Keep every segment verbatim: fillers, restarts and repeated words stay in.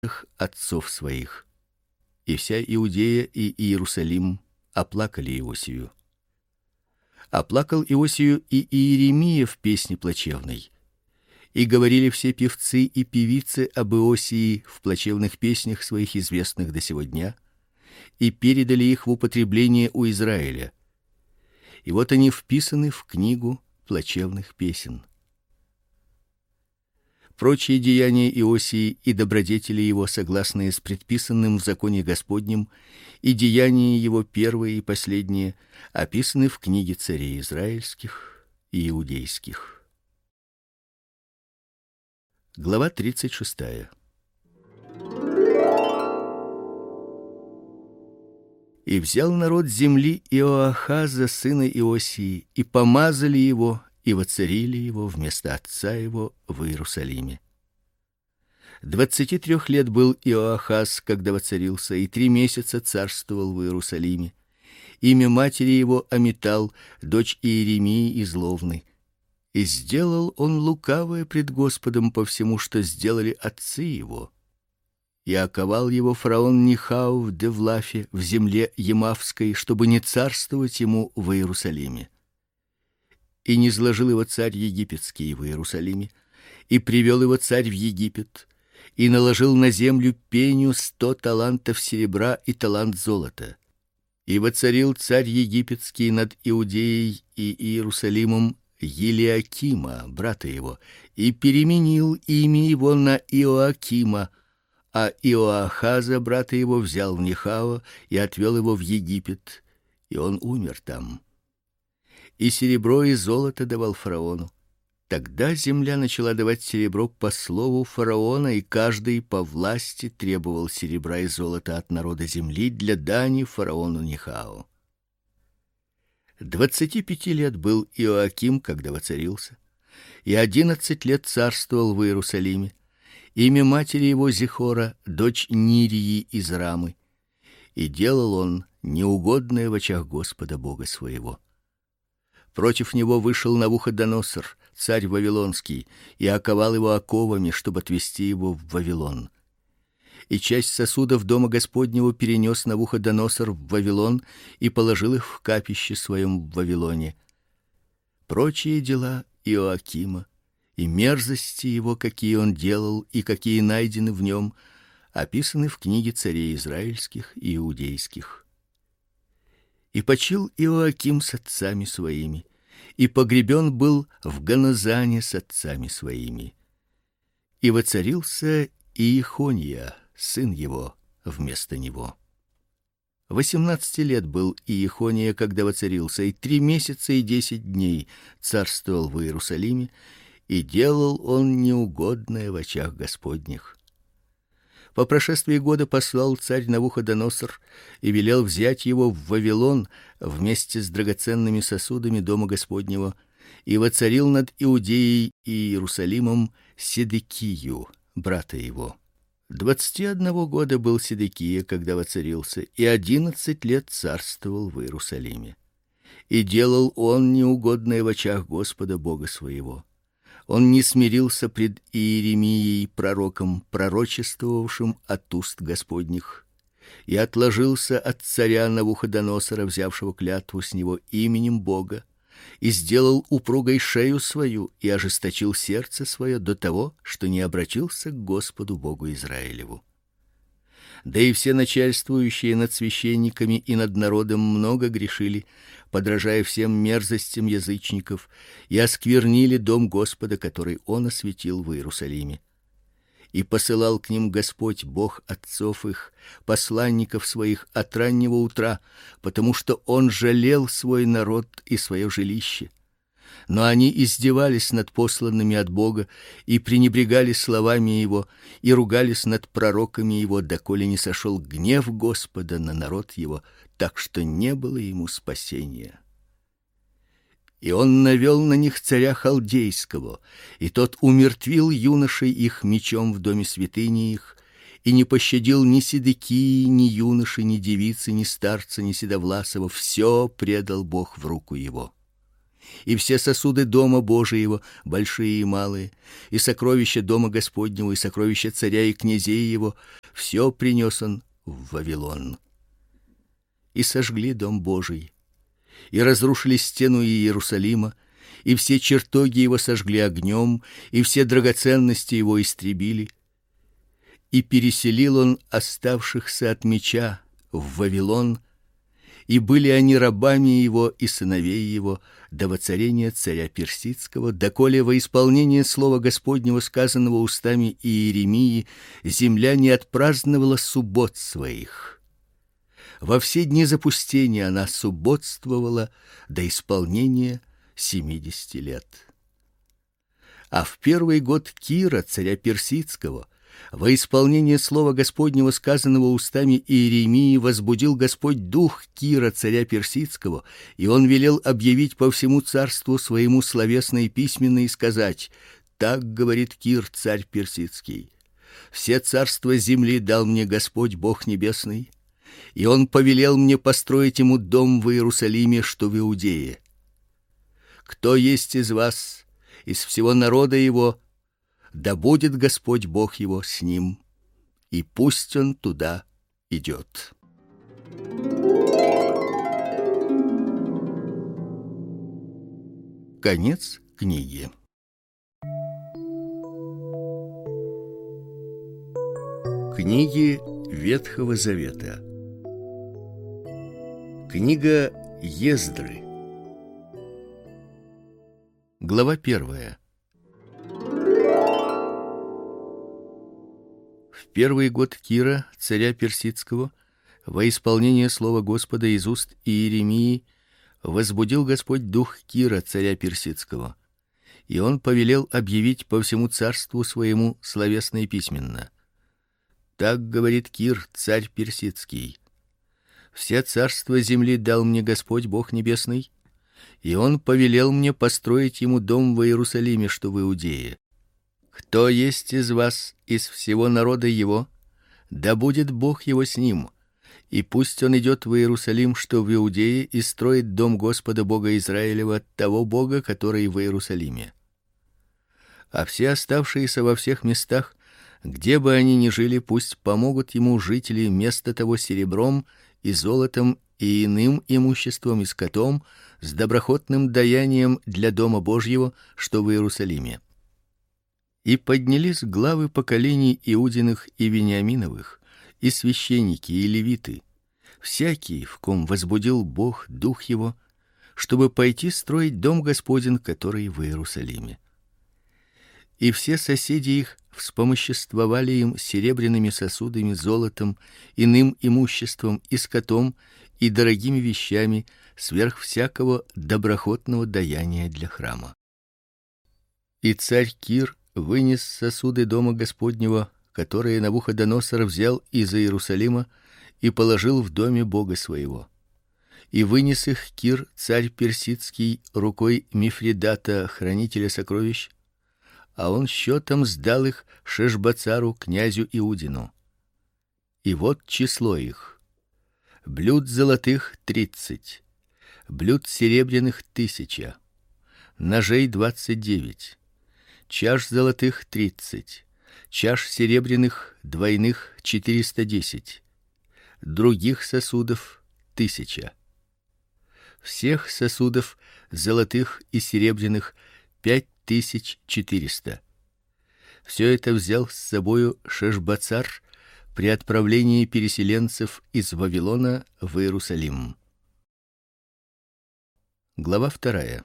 прах отцов своих. И вся Иудея и Иерусалим оплакали Иосию. Оплакал Иосию и Иеремия в песне плачевной. И говорили все певцы и певицы об Иосии в плачевных песнях своих, известных до сего дня, и передали их в употребление у Израиля. И вот они вписаны в книгу плачевных песен. Прочие деяния Иосии и добродетели его, согласные с предписанным в законе Господнем, и деяния его первые и последние, описаны в книге царей израильских и иудейских. Глава тридцать шестая. И взял народ земли Иоахаза сына Иосии, и помазали его, и воцарили его вместо отца его в Иерусалиме. Двадцати трех лет был Иоахаз, когда воцарился, и три месяца царствовал в Иерусалиме. Имя матери его Амитал, дочь Иеремии из Ловны. И сделал он лукавое пред Господом по всему, что сделали отцы его. И оковал его фараон Нихау в Девлафе, в земле Емавской, чтобы не царствовать ему в Иерусалиме. И низложил его царь египетский в Иерусалиме, и привел его царь в Египет, и наложил на землю пеню сто талантов серебра и талант золота. И воцарил царь египетский над Иудеей и Иерусалимом Елиакима, брата его, и переменил имя его на Иоакима, а Иоахаза, брата его, взял в Нихао и отвел его в Египет, и он умер там. И серебро и золото давал фараону. Тогда земля начала давать серебро по слову фараона, и каждый по власти требовал серебра и золота от народа земли для дани фараону Нихао. Двадцати пяти лет был Иоаким, когда воцарился, и одиннадцать лет царствовал в Иерусалиме. Имя матери его Зихора, дочь Нирии из Рамы, и делал он неугодное в очах Господа Бога своего. Против него вышел Навуходоносор, царь вавилонский, и оковал его оковами, чтобы отвести его в Вавилон. И часть сосудов дома Господнего перенес Навуходоносор в Вавилон и положил их в капище своем в Вавилоне. Прочие дела Иоакима и мерзости его, какие он делал и какие найдены в нем, описаны в книге царей израильских и иудейских. И почил Иоаким с отцами своими, и погребен был в Ганазане с отцами своими. И воцарился Иехония, сын его, вместо него. Восемнадцати лет был Иехония, когда воцарился, и три месяца и десять дней царствовал в Иерусалиме, и делал он неугодное в очах Господних. По прошествии года послал царь Навуходоносор и велел взять его в Вавилон вместе с драгоценными сосудами дома Господнего, и воцарил над Иудеей и Иерусалимом Седекию, брата его. Двадцати одного года был Седекия, когда воцарился, и одиннадцать лет царствовал в Иерусалиме. И делал он неугодное в очах Господа Бога своего. Он не смирился пред Иеремией пророком, пророчествовавшим от уст Господних, и отложился от царя Навуходоносора, взявшего клятву с него именем Бога, и сделал упругой шею свою, и ожесточил сердце свое до того, что не обратился к Господу Богу Израилеву. Да и все начальствующие над священниками и над народом много грешили, подражая всем мерзостям язычников, и осквернили дом Господа, который он осветил в Иерусалиме. И посылал к ним Господь, Бог отцов их, посланников своих от раннего утра, потому что он жалел свой народ и свое жилище. Но они издевались над посланными от Бога и пренебрегали словами его, и ругались над пророками его, доколе не сошел гнев Господа на народ его, так что не было ему спасения. И он навел на них царя халдейского, и тот умертвил юношей их мечом в доме святыни их, и не пощадил ни седекии, ни юноши, ни девицы, ни старца, ни седовласого, все предал Бог в руку его. И все сосуды дома Божиего, большие и малые, и сокровища дома Господнего, и сокровища царя и князей его, все принес он в Вавилон. И сожгли дом Божий, и разрушили стену Иерусалима, и все чертоги его сожгли огнем, и все драгоценности его истребили. И переселил он оставшихся от меча в Вавилон, и были они рабами его и сыновей его до воцарения царя персидского, доколе во исполнение слова Господнего, сказанного устами Иеремии, земля не отпраздновала суббот своих. Во все дни запустения она субботствовала до исполнения семидесяти лет. А в первый год Кира, царя персидского, во исполнение слова Господнего, сказанного устами Иеремии, возбудил Господь дух Кира, царя персидского, и он велел объявить по всему царству своему словесно и письменно и сказать: так говорит Кир, царь персидский: все царства земли дал мне Господь Бог небесный, и он повелел мне построить ему дом в Иерусалиме, что в Иудее. Кто есть из вас, из всего народа его, да будет Господь Бог его с ним, и пусть он туда идет. Конец книги. Книги Ветхого Завета. Книга Ездры. Глава первая. В первый год Кира, царя персидского, во исполнение слова Господа из уст Иеремии, возбудил Господь дух Кира, царя персидского, и он повелел объявить по всему царству своему словесно и письменно: так говорит Кир, царь персидский: все царства земли дал мне Господь Бог небесный, и он повелел мне построить ему дом в Иерусалиме, что в Иудее. Кто есть из вас, из всего народа его, да будет Бог его с ним, и пусть он идет в Иерусалим, что в Иудее, и строит дом Господа Бога Израилева, того Бога, который в Иерусалиме. А все оставшиеся во всех местах, где бы они ни жили, пусть помогут ему жители места того серебром и золотом и иным имуществом и скотом, с доброхотным даянием для дома Божьего, что в Иерусалиме. И поднялись главы поколений Иудиных и Вениаминовых, и священники, и левиты, всякий, в ком возбудил Бог дух его, чтобы пойти строить дом Господень, который в Иерусалиме. И все соседи их вспомоществовали им серебряными сосудами, золотом, иным имуществом и скотом, и дорогими вещами, сверх всякого доброхотного даяния для храма. И царь Кир вынес сосуды дома Господнего, которые Навуходоносор взял из Иерусалима, и положил в доме Бога своего. И вынес их Кир, царь персидский, рукой Мифридата, хранителя сокровищ, а он счетом сдал их Шешбацару, князю Иудину. И вот число их: блюд золотых тридцать, блюд серебряных тысяча, ножей двадцать девять, чаш золотых тридцать, чаш серебряных двойных четыреста десять, других сосудов тысяча. Всех сосудов золотых и серебряных пять тысяч четыреста. Все это взял с собою Шешбацар при отправлении переселенцев из Вавилона в Иерусалим. Глава вторая.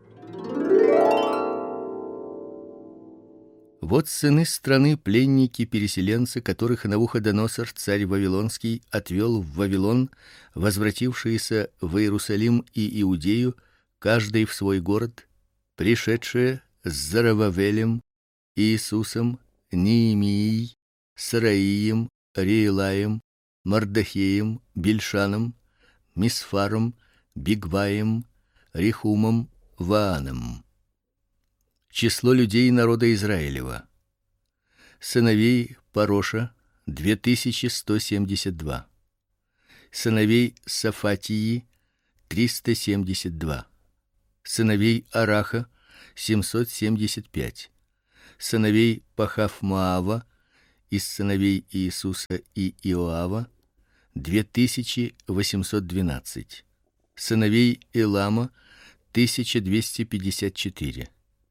Вот сыны страны пленники переселенцы, которых Навуходоносор, царь вавилонский, отвел в Вавилон, возвратившиеся в Иерусалим и Иудею, каждый в свой город, пришедшие с Зарававелем, Иисусом, Неемией, Сараием, Реилаем, Мардахеем, Бильшаном, Мисфаром, Бигваем, Рехумом, Вааном. Число людей народа Израилева: сыновей Пароша две тысячи сто семьдесят два, сыновей Сафатии триста семьдесят два, сыновей Араха семьсот семьдесят пять, сыновей Пахав-Моава из сыновей Иисуса и Иоава две тысячи восемьсот двенадцать. Сыновей Илама тысяча двести пятьдесят четыре.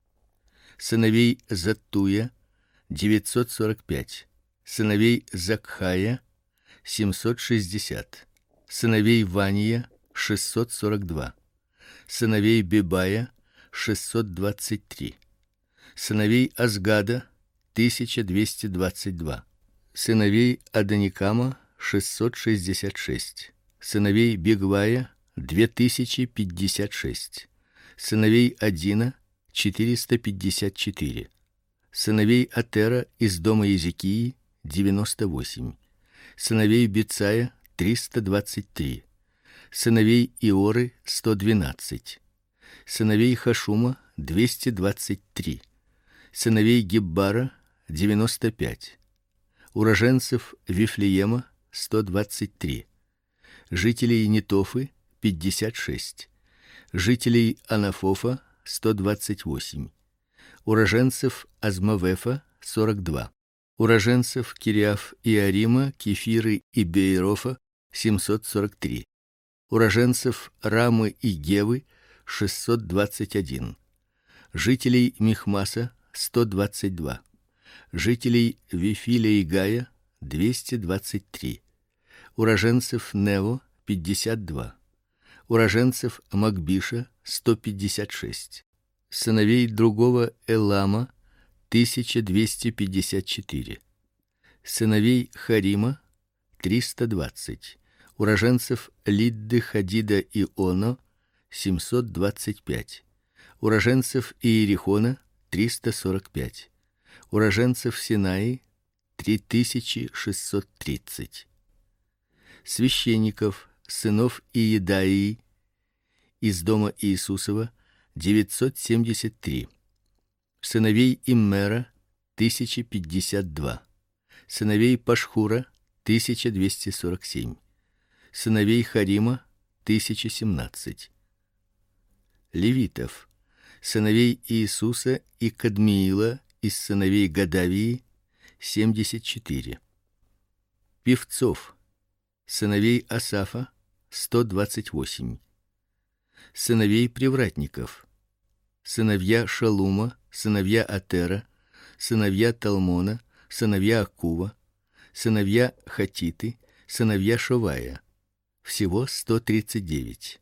Сыновей Заттуя девятьсот сорок пять. Сыновей Закхая семьсот шестьдесят. Сыновей Вания шестьсот сорок два. Сыновей Бебая шестьсот двадцать три. Сыновей Азгада тысяча двести двадцать два. Сыновей Адоникама шестьсот шестьдесят шесть. Сыновей Бигвая две тысячи пятьдесят шесть. Сыновей Адина четыреста пятьдесят четыре. Сыновей Атера из дома Езекии девяносто восемь. Сыновей Бицая триста двадцать три. Сыновей Иоры сто двенадцать. Сыновей Хашума двести двадцать три. Сыновей Гиббара девяносто пять. Уроженцев Вифлеема сто двадцать три. Жителей Нетофы пятьдесят шесть. Жителей Анафофа сто двадцать восемь. Уроженцев Азмавефа сорок два. Уроженцев Кириаф и Арима, Кефиры и Бейрофа семьсот сорок три. Уроженцев Рамы и Гевы шестьсот двадцать один. Жителей Михмаса сто двадцать два. Жителей Вифиля и Гая двести двадцать три. Уроженцев Нево пятьдесят два. Уроженцев Макбиша сто пятьдесят шесть. Сыновей другого Элама тысяча двести пятьдесят четыре. Сыновей Харима триста двадцать. Уроженцев Лидды, Хадида и Оно семьсот двадцать пять. Уроженцев Иерихона триста сорок пять. Уроженцев Синаи три тысячи шестьсот тридцать. Священников, сынов Иедаии из дома Иисусова девятьсот семьдесят три. Сыновей Иммера тысяча пятьдесят два. Сыновей Пашхура тысяча двести сорок семь. Сыновей Харима тысяча семнадцать. Левитов, сыновей Иисуса и Кадмиила из сыновей Гадавии семьдесят четыре. Певцов, сыновей Асафа сто двадцать восемь. Сыновей привратников: сыновья Шалума, сыновья Атера, сыновья Талмона, сыновья Акува, сыновья Хатиты, сыновья Шовая. Всего сто тридцать девять.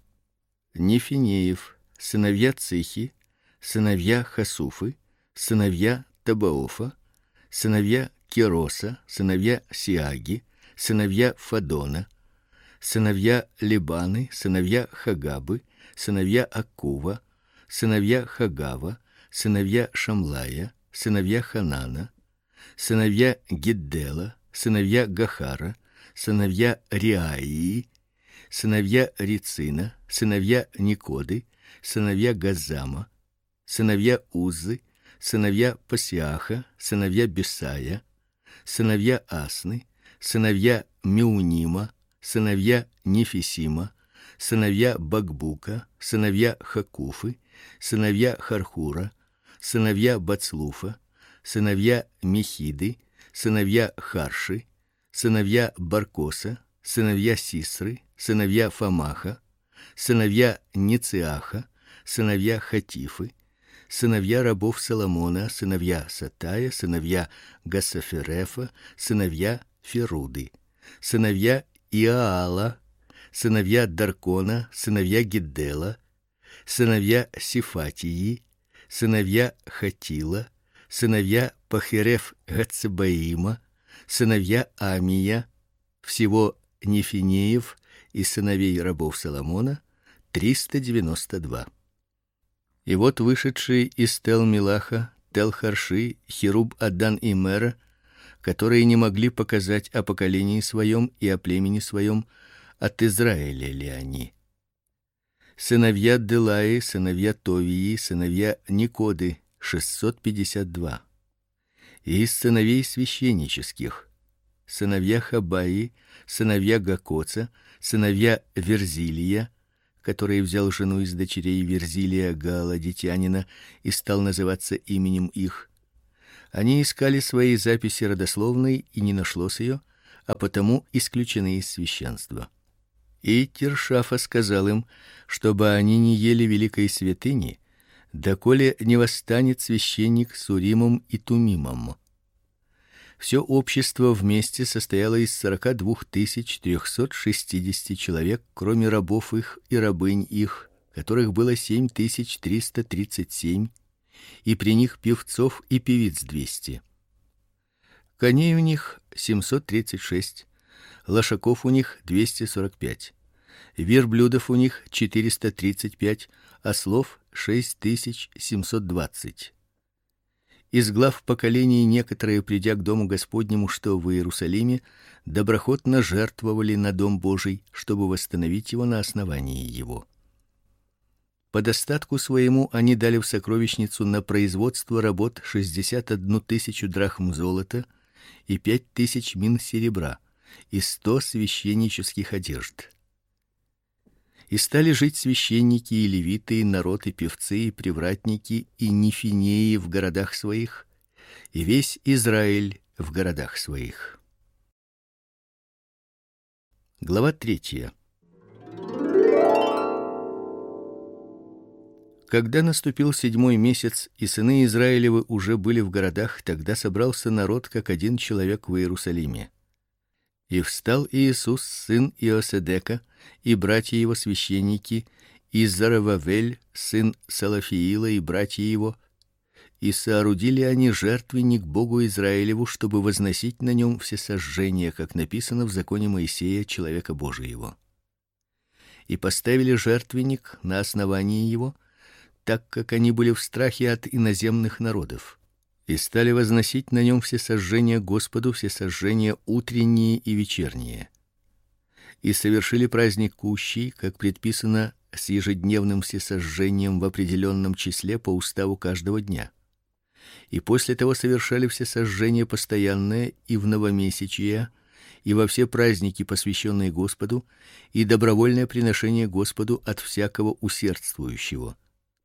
Нефинеев, сыновья Цихи, сыновья Хасуфы, сыновья Табаофа, сыновья Кероса, сыновья Сиаги, сыновья Фадона, сыновья Либаны, сыновья Хагабы, сыновья Акува, сыновья Хагава, сыновья Шамлая, сыновья Ханана, сыновья Гиддела, сыновья Гахара, сыновья Риаии, сыновья Рицина, сыновья Никоды, сыновья Газама, сыновья Уззы, сыновья Пасиаха, сыновья Бесая, сыновья Асны, сыновья Меунима, сыновья Нефисима, сыновья Багбука, сыновья Хакуфы, сыновья Хархура, сыновья Бацлуфа, сыновья Михиды, сыновья Харши, сыновья Баркоса, сыновья Сисры, сыновья Фамаха, сыновья Нициаха, сыновья Хатифы, сыновья рабов Соломона, сыновья Сатая, сыновья Гасаферефа, сыновья Феруды, сыновья Иаала, сыновья Даркона, сыновья Гиддела, сыновья Сифатии, сыновья Хатила, сыновья Пахереф Гацебаима, сыновья Амия. Всего Нефинеев и сыновей рабов Соломона триста девяносто два. И вот вышедшие из Тел-Милаха, Тел-Харши, Херуб-Аддан и Мера, которые не могли показать о поколении своем и о племени своем, от Израиля ли они. Сыновья Делаи, сыновья Товии, сыновья Никоды шестьсот пятьдесят два. И из сыновей священнических: сыновья Хабаи, сыновья Гакоца, сыновья Верзилия, который взял жену из дочерей Верзилия Галадитянина и стал называться именем их, Они искали свои записи родословной, и не нашлось ее, а потому исключены из священства. И Тиршафа сказал им, чтобы они не ели великой святыни, доколе не восстанет священник с Уримом и Тумимом. Все общество вместе состояло из сорока двух тысяч трехсот шестидесяти человек, кроме рабов их и рабынь их, которых было семь тысяч триста тридцать семь, и при них певцов и певиц двести. Коней у них семьсот тридцать шесть, лошаков у них двести сорок пять, верблюдов у них четыреста тридцать пять, ослов шесть тысяч семьсот двадцать. Из глав поколений некоторые, придя к дому Господнему, что в Иерусалиме, доброхотно жертвовали на дом Божий, чтобы восстановить его на основании его. По достатку своему они дали в сокровищницу на производство работ шестьдесят одну тысячу драхм золота и пять тысяч мин серебра и сто священнических одежд. И стали жить священники и левиты, и народ, и певцы, и привратники, и нефинеи в городах своих, и весь Израиль в городах своих. Глава третья. Когда наступил седьмой месяц, и сыны Израилевы уже были в городах, тогда собрался народ как один человек в Иерусалиме. И встал Иисус, сын Иоседека, и братья его священники, и Зарававель, сын Салафиила, и братья его, и соорудили они жертвенник Богу Израилеву, чтобы возносить на нем всесожжения, как написано в законе Моисея, человека Божиего. И поставили жертвенник на основании его, так как они были в страхе от иноземных народов. И стали возносить на нем всесожжения Господу, всесожжения утренние и вечерние. И совершили праздник кущий, как предписано, с ежедневным всесожжением в определенном числе по уставу каждого дня. И после того совершали всесожжение постоянное и в новомесячия, и во все праздники, посвященные Господу, и добровольное приношение Господу от всякого усердствующего.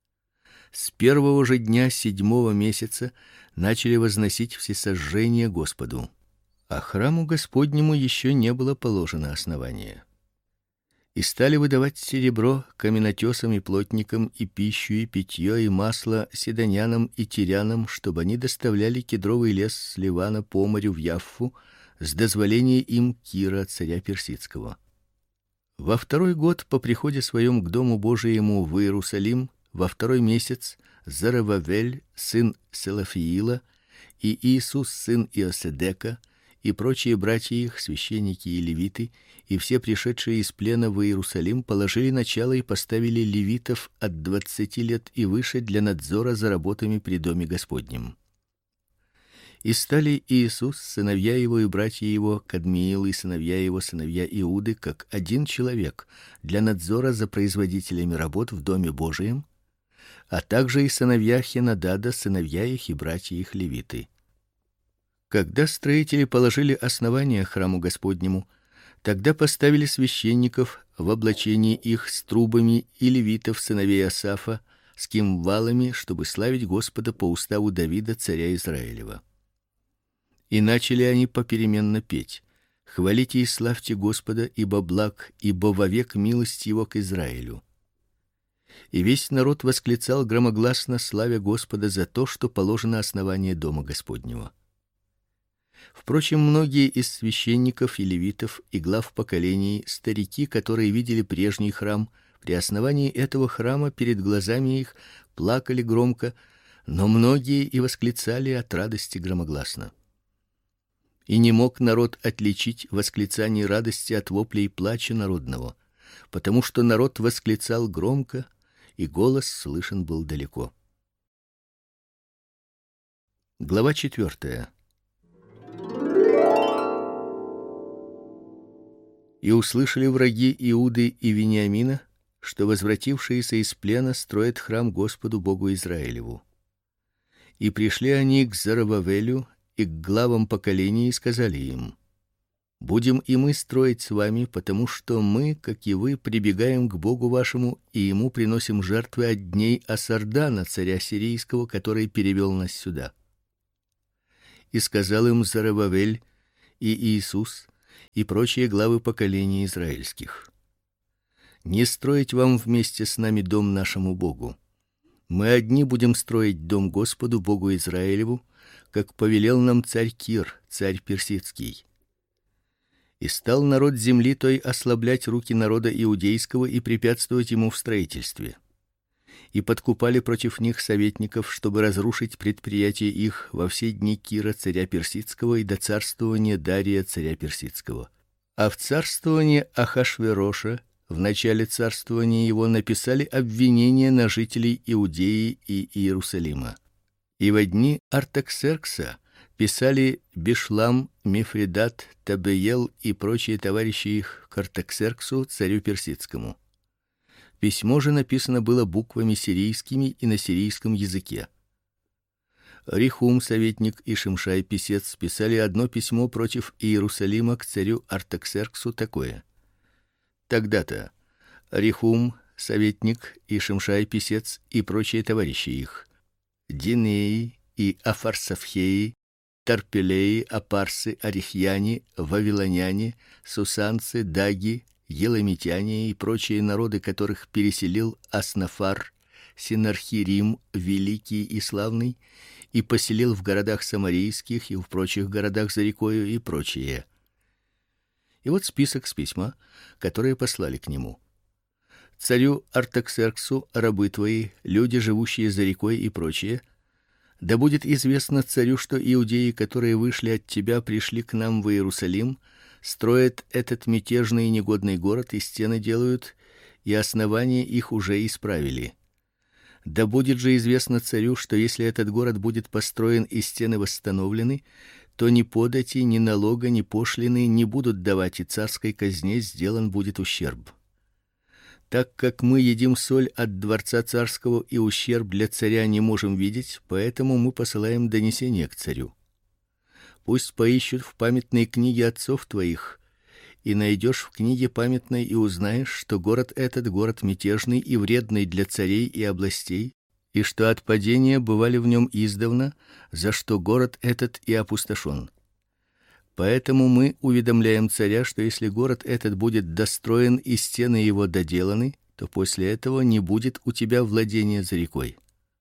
С первого же дня седьмого месяца начали возносить всесожжение Господу, а храму Господнему еще не было положено основание. И стали выдавать серебро каменотесам и плотникам, и пищу, и питье, и масло сидонянам и тирянам, чтобы они доставляли кедровый лес с Ливана по морю в Яффу с дозволения им Кира, царя персидского. Во второй год по приходе своем к дому Божиему в Иерусалим, во второй месяц, Зарававель, сын Салафиила, и Иисус, сын Иоседека, и прочие братья их, священники и левиты, и все пришедшие из плена в Иерусалим, положили начало и поставили левитов от двадцати лет и выше для надзора за работами при доме Господнем. И стали Иисус, сыновья его и братья его, Кадмиил и сыновья его, сыновья Иуды, как один человек для надзора за производителями работ в доме Божием, а также и сыновья Хенадада, сыновья их и братья их левиты. Когда строители положили основание храму Господнему, тогда поставили священников в облачении их с трубами и левитов, сыновей Асафа, с кимвалами, чтобы славить Господа по уставу Давида, царя Израилева. И начали они попеременно петь: «Хвалите и славьте Господа, ибо благ, ибо вовек милость его к Израилю». И весь народ восклицал громогласно, славя Господа за то, что положено основание дома Господнего. Впрочем, многие из священников и левитов и глав поколений, старики, которые видели прежний храм, при основании этого храма перед глазами их плакали громко, но многие и восклицали от радости громогласно. И не мог народ отличить восклицание радости от воплей плача народного, потому что народ восклицал громко, и голос слышен был далеко. Глава четвертая. И услышали враги Иуды и Вениамина, что возвратившиеся из плена строят храм Господу Богу Израилеву. И пришли они к Зарававелю и к главам поколений и сказали им: будем и мы строить с вами, потому что мы, как и вы, прибегаем к Богу вашему и ему приносим жертвы от дней Асардана, царя сирийского, который перевел нас сюда. и сказал им Зоробавель и Иисус и прочие главы поколений израильских: не строить вам вместе с нами дом нашему Богу. Мы одни будем строить дом Господу Богу Израилеву, как повелел нам царь Кир, царь персидский. И стал народ земли той ослаблять руки народа иудейского и препятствовать ему в строительстве. И подкупали против них советников, чтобы разрушить предприятие их во все дни Кира царя персидского и до царствования Дария царя персидского. А в царствование Ахашвероша, в начале царствования его, написали обвинения на жителей Иудеи и Иерусалима. И во дни Артаксеркса писали Бишлам, Мифридат, Табеел и прочие товарищи их к Артаксерксу, царю персидскому. Письмо же написано было буквами сирийскими и на сирийском языке. Рехум, советник, и Шимшай, писец, писали одно письмо против Иерусалима к царю Артаксерксу такое: тогда-то Рехум, советник, и Шимшай, писец, и прочие товарищи их, Динеи и Афарсафхеи, Тарпелеи, Апарсы, Арихьяне, Вавилоняне, Сусанцы, Даги, Еламитяне и прочие народы, которых переселил Аснафар, Синархирим, великий и славный, и поселил в городах самарийских и в прочих городах за рекою, и прочие. И вот список с письма, которые послали к нему: царю Артаксерксу, рабы твои, люди, живущие за рекой, и прочие, да будет известно царю, что иудеи, которые вышли от тебя, пришли к нам в Иерусалим, строят этот мятежный и негодный город, и стены делают, и основания их уже исправили. Да будет же известно царю, что если этот город будет построен и стены восстановлены, то ни подати, ни налога, ни пошлины не будут давать, и царской казне сделан будет ущерб. Так как мы едим соль от дворца царского и ущерб для царя не можем видеть, поэтому мы посылаем донесение к царю. Пусть поищут в памятной книге отцов твоих, и найдешь в книге памятной и узнаешь, что город этот город мятежный и вредный для царей и областей, и что от падения бывали в нем издавна, за что город этот и опустошен. Поэтому мы уведомляем царя, что если город этот будет достроен и стены его доделаны, то после этого не будет у тебя владения за рекой.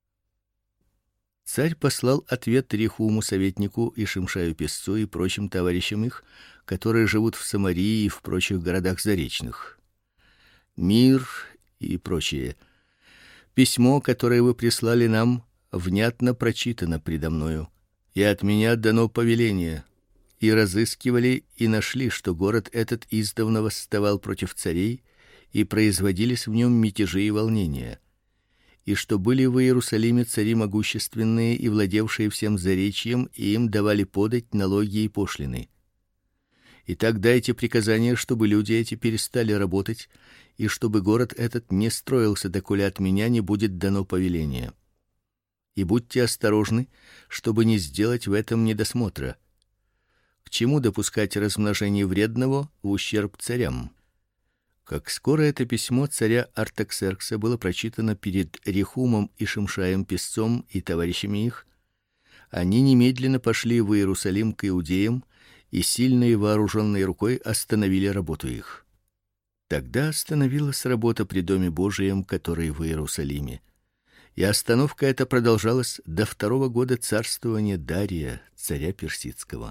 Царь послал ответ Рехуму, советнику, и Шимшаю, писцу, и прочим товарищам их, которые живут в Самарии и в прочих городах заречных. Мир и прочее. Письмо, которое вы прислали нам, внятно прочитано предо мною, и от меня дано повеление. И разыскивали и нашли, что город этот издавна восставал против царей, и производились в нем мятежи и волнения, и что были в Иерусалиме цари могущественные и владевшие всем заречьем, и им давали подать, налоги и пошлины. Итак, дайте приказание, чтобы люди эти перестали работать, и чтобы город этот не строился, доколе от меня не будет дано повеление. И будьте осторожны, чтобы не сделать в этом недосмотра. К чему допускать размножение вредного в ущерб царям? Как скоро это письмо царя Артаксеркса было прочитано перед Рехумом и Шимшаем, писцом, и товарищами их, они немедленно пошли в Иерусалим к иудеям и сильной вооруженной рукой остановили работу их. Тогда остановилась работа при доме Божием, который в Иерусалиме. И остановка эта продолжалась до второго года царствования Дария, царя персидского.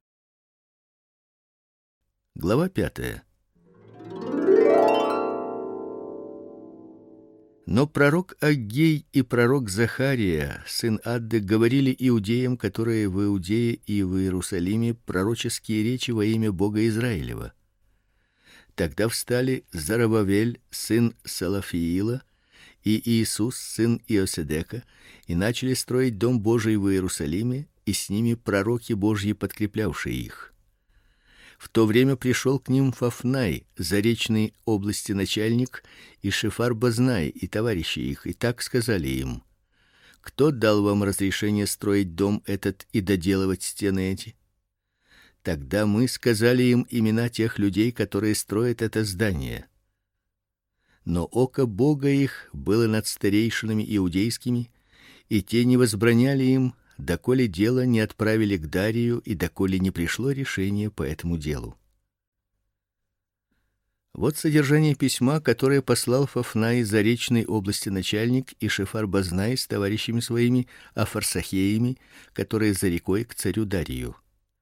Глава пятая. Но пророк Аггей и пророк Захария, сын Адды, говорили иудеям, которые в Иудее и в Иерусалиме, пророческие речи во имя Бога Израилева. Тогда встали Зоробавель, сын Салафиила, и Иисус, сын Иоседека, и начали строить дом Божий в Иерусалиме, и с ними пророки Божьи, подкреплявшие их. В то время пришел к ним Фафнай, заречной области начальник, и Шефар-Бознай, и товарищи их, и так сказали им: кто дал вам разрешение строить дом этот и доделывать стены эти? Тогда мы сказали им имена тех людей, которые строят это здание. Но око Бога их было над старейшинами иудейскими, и те не возбраняли им, доколе дело не отправили к Дарию и доколе не пришло решение по этому делу. Вот содержание письма, которое послал Фафнай из Заречной области начальник и Шефар-Бознай с товарищами своими Афарсахеями, которые за рекой к царю Дарию.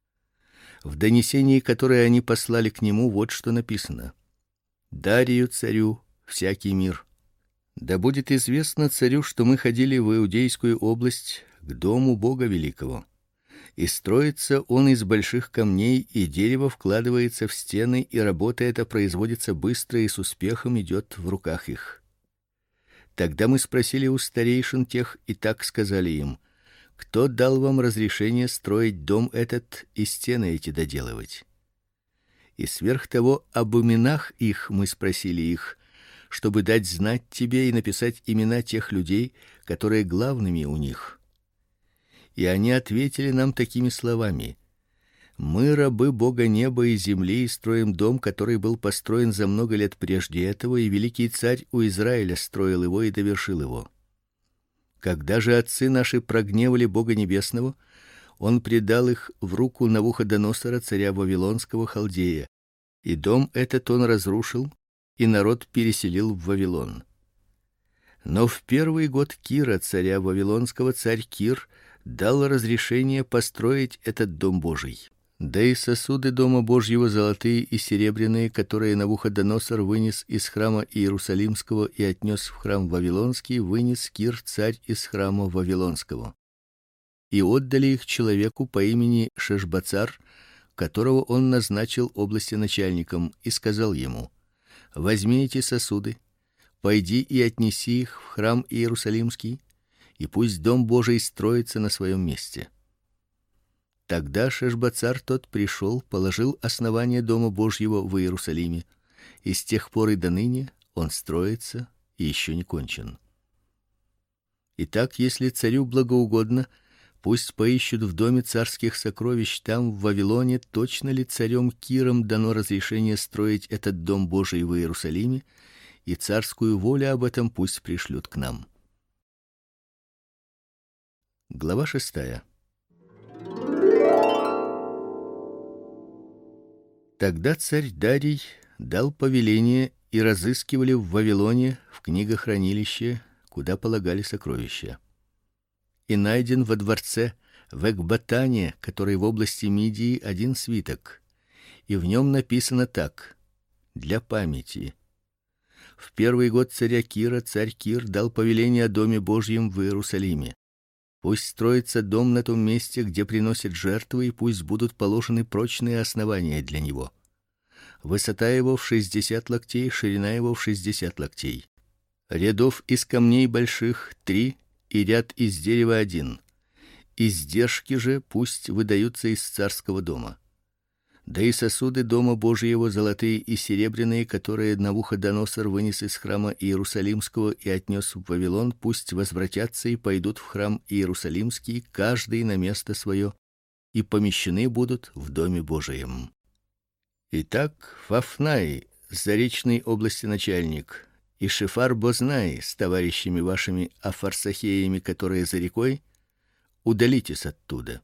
В донесении, которое они послали к нему, вот что написано: Дарию царю всякий мир. Да будет известно царю, что мы ходили в Иудейскую область к дому Бога великого. И строится он из больших камней, и дерево вкладывается в стены, и работа эта производится быстро и с успехом идет в руках их. Тогда мы спросили у старейшин тех, и так сказали им: кто дал вам разрешение строить дом этот и стены эти доделывать? И сверх того об именах их мы спросили их, чтобы дать знать тебе и написать имена тех людей, которые главными у них. И они ответили нам такими словами: мы рабы Бога неба и земли и строим дом, который был построен за много лет прежде этого, и великий царь у Израиля строил его и довершил его. Когда же отцы наши прогневали Бога небесного, он предал их в руку Навуходоносора, царя вавилонского халдея, и дом этот он разрушил, и народ переселил в Вавилон. Но в первый год Кира, царя вавилонского, царь Кир дал разрешение построить этот дом Божий. Да и сосуды дома Божьего, золотые и серебряные, которые Навуходоносор вынес из храма Иерусалимского и отнес в храм Вавилонский, вынес Кир, царь, из храма Вавилонского. И отдали их человеку по имени Шешбацар, которого он назначил областеначальником, и сказал ему: возьми эти сосуды, пойди и отнеси их в храм Иерусалимский, и пусть дом Божий строится на своем месте. Тогда Шешбацар тот пришел, положил основание дома Божьего в Иерусалиме, и с тех пор и до ныне он строится и еще не кончен. Итак, если царю благоугодно, пусть поищут в доме царских сокровищ там в Вавилоне, точно ли царем Киром дано разрешение строить этот дом Божий в Иерусалиме, и царскую волю об этом пусть пришлют к нам. Глава шестая. Тогда царь Дарий дал повеление, и разыскивали в Вавилоне в книгохранилище, куда полагали сокровища. И найден во дворце в Экбатане, который в области Мидии, один свиток, и в нем написано так: для памяти. В первый год царя Кира царь Кир дал повеление о доме Божьем в Иерусалиме. Пусть строится дом на том месте, где приносят жертвы, и пусть будут положены прочные основания для него. Высота его в шестьдесят локтей, ширина его в шестьдесят локтей. Рядов из камней больших три, и ряд из дерева один. Издержки же пусть выдаются из царского дома. Да и сосуды дома Божьего, золотые и серебряные, которые Навуходоносор вынес из храма Иерусалимского и отнес в Вавилон, пусть возвратятся и пойдут в храм Иерусалимский, каждый на место свое, и помещены будут в доме Божием. Итак, Фафнай, Заречной области начальник, и Шефар-Бознай с товарищами вашими Афарсахеями, которые за рекой, удалитесь оттуда.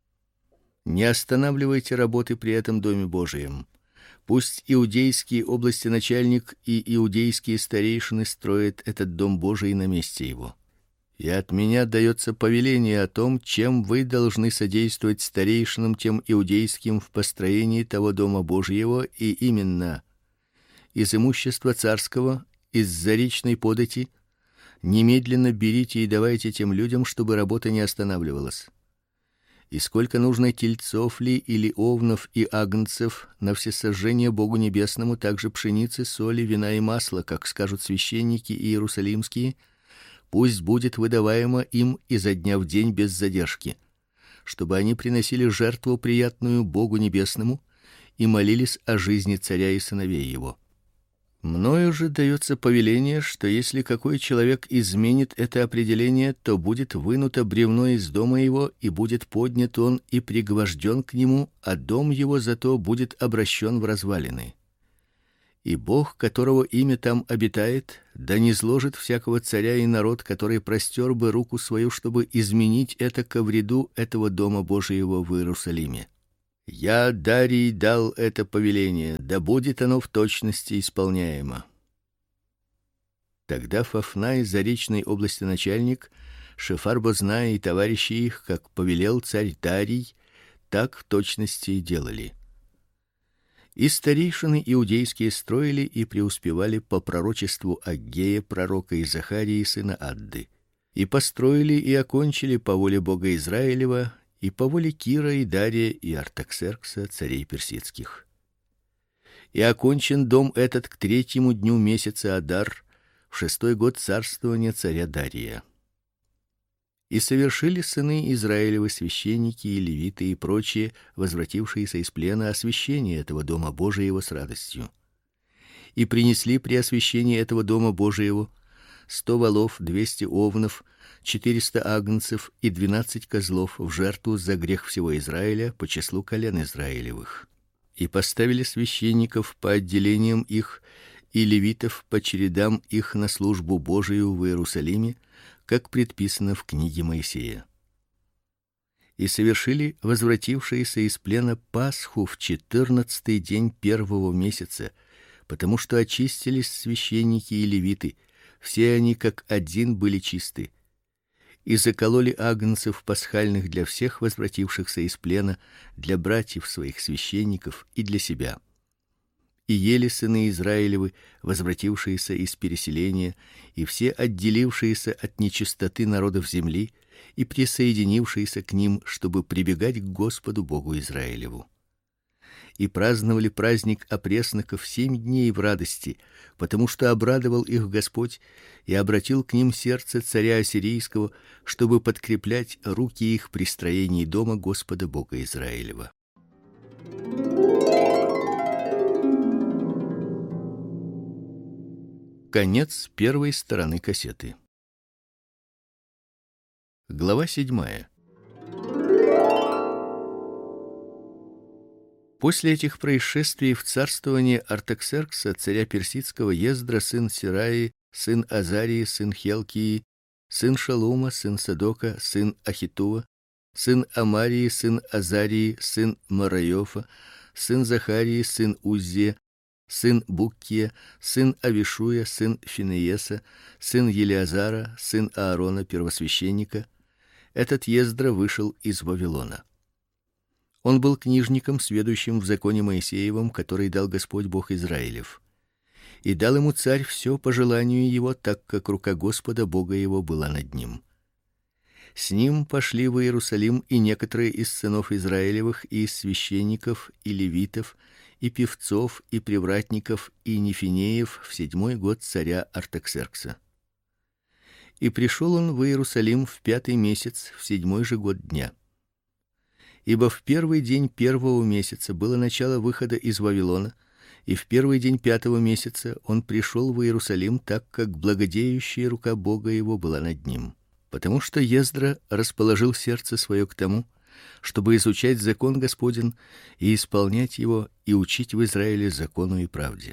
Не останавливайте работы при этом доме Божием. Пусть иудейские области начальник и иудейские старейшины строят этот дом Божий на месте его. И от меня дается повеление о том, чем вы должны содействовать старейшинам тем иудейским в построении того дома Божьего, и именно из имущества царского, из заречной подати немедленно берите и давайте тем людям, чтобы работа не останавливалась. И сколько нужно тельцов ли или овнов и агнцев на всесожжение Богу небесному, также пшеницы, соли, вина и масла, как скажут священники иерусалимские, пусть будет выдаваемо им изо дня в день без задержки, чтобы они приносили жертву приятную Богу небесному и молились о жизни царя и сыновей его. Мною же дается повеление, что если какой человек изменит это определение, то будет вынуто бревно из дома его, и будет поднят он и пригвожден к нему, а дом его зато будет обращен в развалины. И Бог, которого имя там обитает, да не зложит всякого царя и народ, который простер бы руку свою, чтобы изменить это ко вреду этого дома Божьего в Иерусалиме. Я Дарий дал это повеление, да будет оно в точности исполняемо. Тогда Фафнай, заречной области начальник, Шефар-Бознай и товарищи их, как повелел царь Дарий, так в точности и делали. И старейшины иудейские строили и преуспевали по пророчеству Аггея пророка и Захарии сына Адды, и построили и окончили по воле Бога Израилева и по воле Кира и Дария и Артаксеркса, царей персидских. И окончен дом этот к третьему дню месяца Адар, в шестой год царствования царя Дария. И совершили сыны Израилевы, священники и левиты и прочие, возвратившиеся из плена, освящение этого дома Божиего с радостью. И принесли при освящении этого дома Божиего сто волов, двести овнов, четыреста агнцев и двенадцать козлов в жертву за грех всего Израиля по числу колен Израилевых. И поставили священников по отделениям их и левитов по чередам их на службу Божию в Иерусалиме, как предписано в книге Моисея. И совершили возвратившиеся из плена Пасху в четырнадцатый день первого месяца, потому что очистились священники и левиты, все они как один были чисты. И закололи агнцев пасхальных для всех возвратившихся из плена, для братьев своих священников и для себя. И ели сыны Израилевы, возвратившиеся из переселения, и все отделившиеся от нечистоты народов земли и присоединившиеся к ним, чтобы прибегать к Господу Богу Израилеву. И праздновали праздник опресноков семь дней в радости, потому что обрадовал их Господь и обратил к ним сердце царя ассирийского, чтобы подкреплять руки их при строении дома Господа Бога Израилева. Конец первой стороны кассеты. Глава седьмая. После этих происшествий в царствовании Артаксеркса, царя персидского, Ездра сын Сираи, сын Азарии, сын Хелкии, сын Шалума, сын Садока, сын Ахитува, сын Амарии, сын Азарии, сын Мараёфа, сын Захарии, сын Уззе, сын Буккия, сын Авишуя, сын Финееса, сын Елиазара, сын Аарона первосвященника, этот Ездра вышел из Вавилона. Он был книжником, сведущим в законе Моисеевом, который дал Господь Бог Израилев. И дал ему царь все по желанию его, так как рука Господа Бога его была над ним. С ним пошли в Иерусалим и некоторые из сынов Израилевых, и из священников, и левитов, и певцов, и привратников, и нефинеев в седьмой год царя Артаксеркса. И пришел он в Иерусалим в пятый месяц, в седьмой же год дня. Ибо в первый день первого месяца было начало выхода из Вавилона, и в первый день пятого месяца он пришел в Иерусалим, так как благодеющая рука Бога его была над ним. Потому что Ездра расположил сердце свое к тому, чтобы изучать закон Господень и исполнять его, и учить в Израиле закону и правде.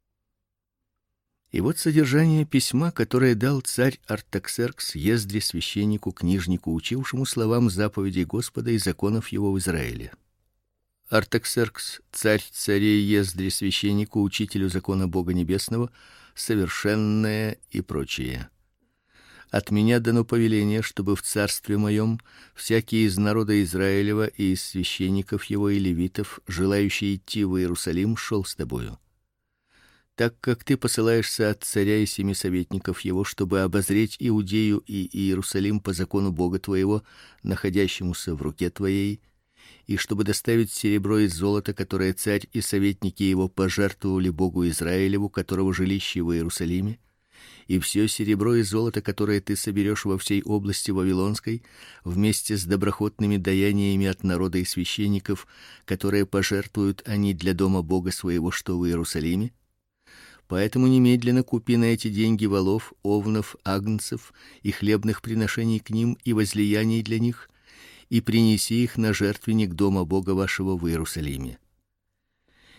И вот содержание письма, которое дал царь Артаксеркс Ездре, священнику, книжнику, учившему словам заповедей Господа и законов его в Израиле. Артаксеркс, царь царей, Ездре, священнику, учителю закона Бога небесного, совершенное и прочее. От меня дано повеление, чтобы в царстве моем всякий из народа Израилева и из священников его и левитов, желающий идти в Иерусалим, шел с тобою. Так как ты посылаешься от царя и семи советников его, чтобы обозреть Иудею и Иерусалим по закону Бога твоего, находящемуся в руке твоей, и чтобы доставить серебро и золото, которое царь и советники его пожертвовали Богу Израилеву, которого жилище в Иерусалиме, и все серебро и золото, которое ты соберешь во всей области вавилонской, вместе с доброхотными даяниями от народа и священников, которые пожертвуют они для дома Бога своего, что в Иерусалиме. Поэтому немедленно купи на эти деньги волов, овнов, агнцев и хлебных приношений к ним и возлияний для них, и принеси их на жертвенник дома Бога вашего в Иерусалиме.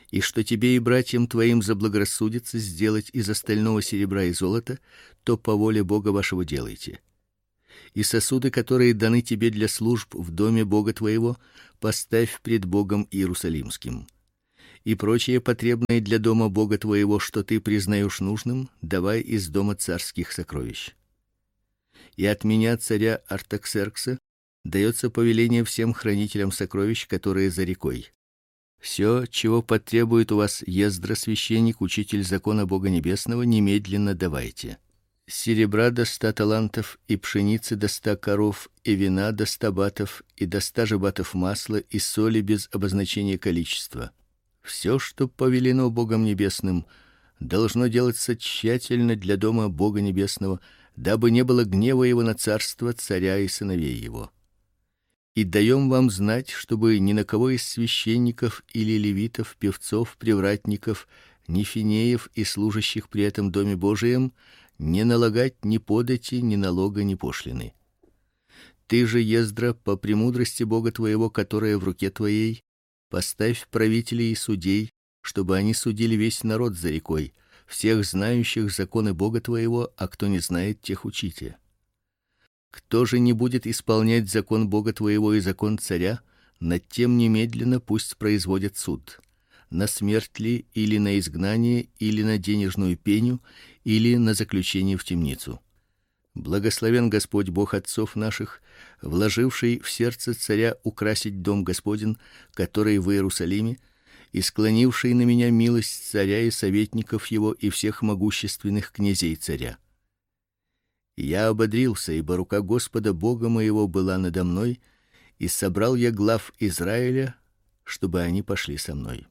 и что тебе и братьям твоим заблагорассудится сделать из остального серебра и золота, то по воле Бога вашего делайте. И сосуды, которые даны тебе для служб в доме Бога твоего, поставь пред Богом Иерусалимским. И прочее потребное для дома Бога твоего, что ты признаешь нужным, давай из дома царских сокровищ. И от меня, царя Артаксеркса, дается повеление всем хранителям сокровищ, которые за рекой. Все, чего потребует у вас Ездра священник, учитель закона Бога небесного, немедленно давайте. Серебра до ста талантов, и пшеницы до ста коров, и вина до ста батов, и до ста же батов масла, и соли без обозначения количества. Все, что повелено Богом небесным, должно делаться тщательно для дома Бога небесного, дабы не было гнева его на царство царя и сыновей его. И даем вам знать, чтобы ни на кого из священников или левитов, певцов, привратников, нефинеев и служащих при этом доме Божием не налагать ни подати, ни налога, ни пошлины. Ты же, Ездра, по премудрости Бога твоего, которая в руке твоей, поставь правителей и судей, чтобы они судили весь народ за рекой, всех знающих законы Бога твоего, а кто не знает, тех учите. Кто же не будет исполнять закон Бога твоего и закон царя, над тем немедленно пусть производят суд. На смерть ли, или на изгнание, или на денежную пеню, или на заключение в темницу. Благословен Господь Бог отцов наших, вложивший в сердце царя украсить дом Господень, который в Иерусалиме, и склонивший на меня милость царя и советников его и всех могущественных князей царя. Я ободрился, ибо рука Господа Бога моего была надо мной, и собрал я глав Израиля, чтобы они пошли со мной.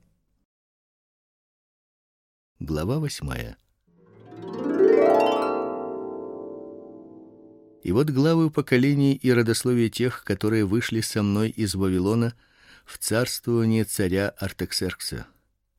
Глава восьмая. И вот главы поколений и родословия тех, которые вышли со мной из Вавилона в царствование царя Артаксеркса.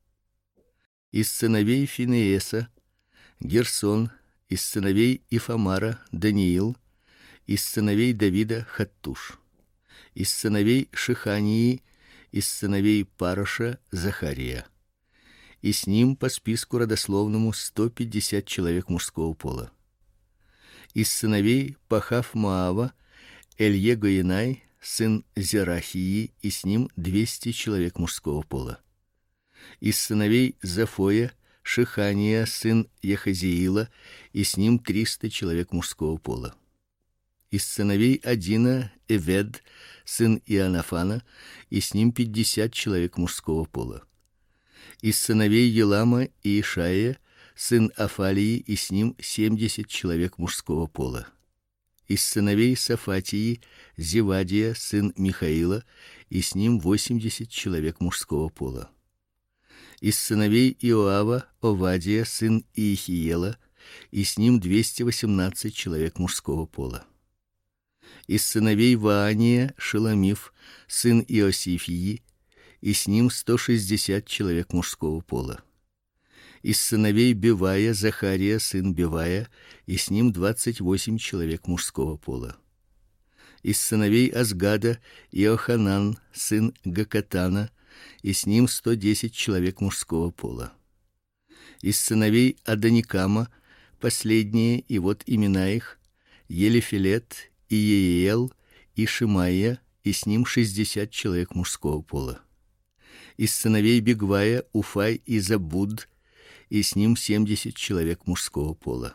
Из сыновей Финееса Герсон, из сыновей Ифамара Даниил, из сыновей Давида Хаттуш, из сыновей Шихании, из сыновей Пароша Захария. И с ним по списку родословному сто пятьдесят человек мужского пола. Из сыновей Пахав-Моава Эльегаинай, сын Зерахии, и с ним двести человек мужского пола. Из сыновей Зафоя Шихания, сын Яхазиила, и с ним триста человек мужского пола. Из сыновей Адина Эвед, сын Иоаннафана, и с ним пятьдесят человек мужского пола. Из сыновей Елама и Ишая, сын Афалии, и с ним семьдесят человек мужского пола. Из сыновей Сафатии Зевадия, сын Михаила, и с ним восемьдесят человек мужского пола. Из сыновей Иоава Овадия, сын Иехиела, и с ним двести восемнадцать человек мужского пола. Из сыновей Ваания Шеломиф, сын Иосифии, и с ним сто шестьдесят человек мужского пола. Из сыновей Бевая Захария, сын Бевая, и с ним двадцать восемь человек мужского пола. Из сыновей Азгада Иоханан, сын Гакатана, и с ним сто десять человек мужского пола. Из сыновей Адоникама последние, и вот имена их: Елифелет, Иеел и Шимаия, и с ним шестьдесят человек мужского пола. Из сыновей Бигвая Уфай и Забуд, и с ним семьдесят человек мужского пола.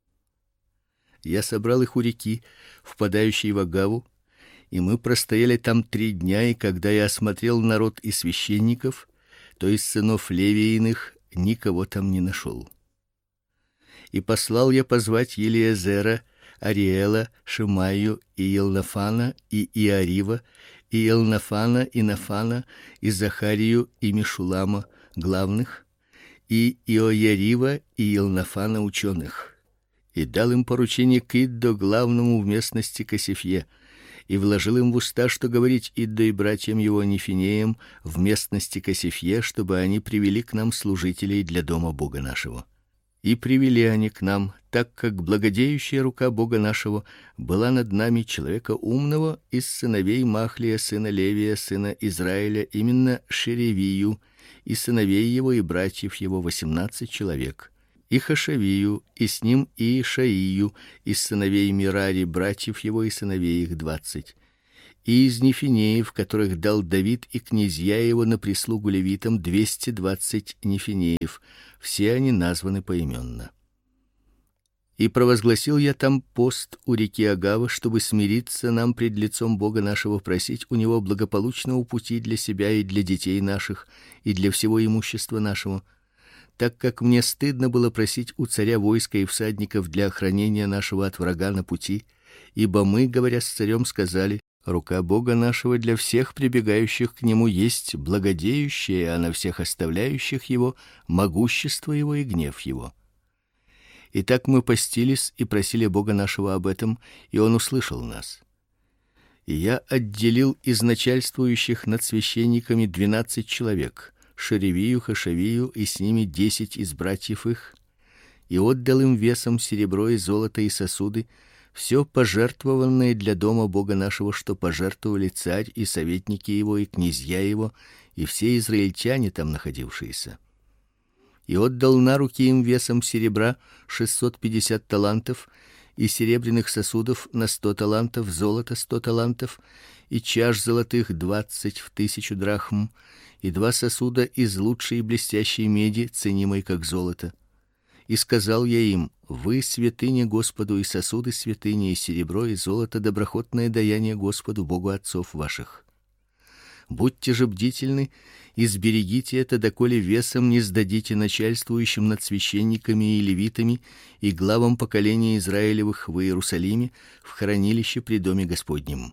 Я собрал их у реки, впадающей в Агаву, и мы простояли там три дня, и когда я осмотрел народ и священников, то из сынов Левииных никого там не нашел. И послал я позвать Елиезера, Ариэла, Шимаю и Елнафана и Иарива, и Елнафана и Нафана, и Захарию и Мишулама, главных, и Иоярива и Елнафана, ученых, и дал им поручение к Иддо, главному в местности Касифье, и вложил им в уста, что говорить Иддо и братьям его Нефинеям в местности Касифье, чтобы они привели к нам служителей для дома Бога нашего. И привели они к нам, так как благодеющая рука Бога нашего была над нами, человека умного из сыновей Махлия, сына Левия, сына Израиля, именно Шеревию, и сыновей его и братьев его восемнадцать человек, и Хашавию, и с ним и Ишаию, из сыновей Мирари братьев его и сыновей их двадцать, и из нефинеев, которых дал Давид и князья его на прислугу левитам, двести двадцать нефинеев, все они названы поименно. И провозгласил я там пост у реки Агава, чтобы смириться нам пред лицом Бога нашего, просить у него благополучного пути для себя и для детей наших, и для всего имущества нашего, так как мне стыдно было просить у царя войска и всадников для охранения нашего от врага на пути, ибо мы, говоря с царем, сказали: рука Бога нашего для всех прибегающих к нему есть благодеющая, а на всех оставляющих его могущество его и гнев его. Итак, мы постились и просили Бога нашего об этом, и он услышал нас. И я отделил из начальствующих над священниками двенадцать человек, Шеревию, Хашавию и с ними десять из братьев их, и отдал им весом серебро и золото и сосуды, все пожертвованное для дома Бога нашего, что пожертвовали царь и советники его и князья его и все израильтяне там находившиеся. И отдал на руки им весом серебра шестьсот пятьдесят талантов и серебряных сосудов на сто талантов, золота сто талантов и чаш золотых двадцать в тысячу драхм и два сосуда из лучшей блестящей меди, ценимой как золото. И сказал я им: вы святыня Господу, и сосуды святыни, и серебро и золото доброхотное даяние Господу Богу отцов ваших. Будьте же бдительны и сберегите это, доколе весом не сдадите начальствующим над священниками и левитами и главам поколения Израилевых в Иерусалиме в хранилище при доме Господнем.